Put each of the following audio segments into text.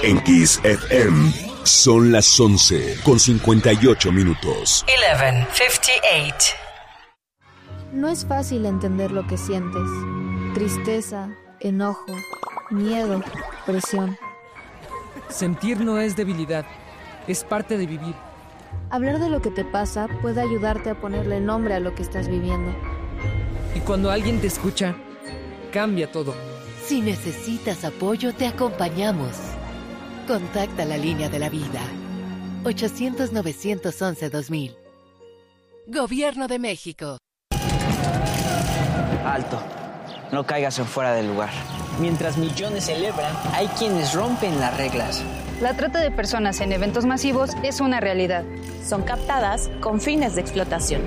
En Kiss FM son las 11:58. 11:58. No es fácil entender lo que sientes. Tristeza, enojo, miedo, presión. Sentir no es debilidad, es parte de vivir. Hablar de lo que te pasa puede ayudarte a ponerle nombre a lo que estás viviendo. Y cuando alguien te escucha, cambia todo. Si necesitas apoyo, te acompañamos. Contacta la línea de la vida. 800-911-2000. Gobierno de México. Alto. No caigas en fuera del lugar. Mientras millones celebran, hay quienes rompen las reglas. La trata de personas en eventos masivos es una realidad. Son captadas con fines de explotación.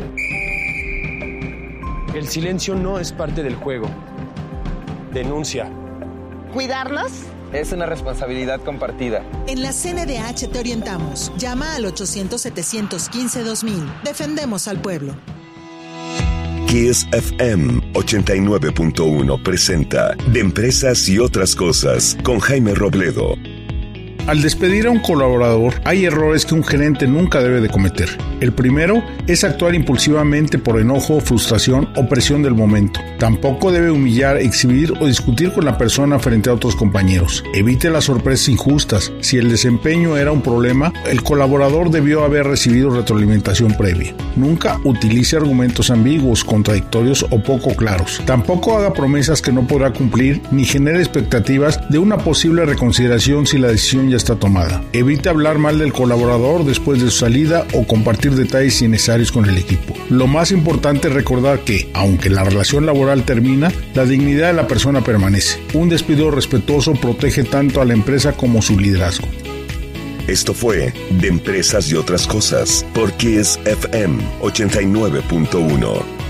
El silencio no es parte del juego. Denuncia. ¿Cuidarnos? Es una responsabilidad compartida. En la CNDH te orientamos. Llama al 800-715-2000. Defendemos al pueblo. Kiss FM 89.1 presenta De Empresas y Otras Cosas con Jaime Robledo. Al despedir a un colaborador, hay errores que un gerente nunca debe de cometer. El primero es actuar impulsivamente por enojo, frustración o presión del momento. Tampoco debe humillar, exhibir o discutir con la persona frente a otros compañeros. Evite las sorpresas injustas. Si el desempeño era un problema, el colaborador debió haber recibido retroalimentación previa. Nunca utilice argumentos ambiguos, contradictorios o poco claros. Tampoco haga promesas que no podrá cumplir ni genere expectativas de una posible reconsideración si la decisión ya está tomada. Evite hablar mal del colaborador después de su salida o compartir detalles innecesarios con el equipo. Lo más importante es recordar que, aunque la relación laboral termina, la dignidad de la persona permanece. Un despido respetuoso protege tanto a la empresa como su liderazgo. Esto fue De Empresas y Otras Cosas por Kiss FM 89.1.